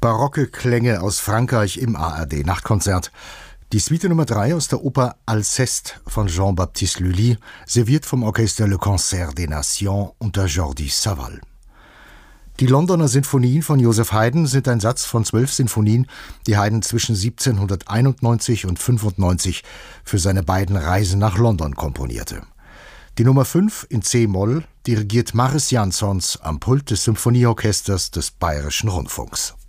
Barocke Klänge aus Frankreich im ARD-Nachtkonzert. Die Suite Nummer 3 aus der Oper Alceste von Jean-Baptiste Lully, serviert vom Orchester Le Concert des Nations unter Jordi Savall. Die Londoner Sinfonien von Joseph Haydn sind ein Satz von 12 Sinfonien, die Haydn zwischen 1791 und 95 für seine beiden Reisen nach London komponierte. Die Nummer 5 in C-Moll dirigiert Mariss Jansons am Pult des Symphonieorchesters des Bayerischen Rundfunks.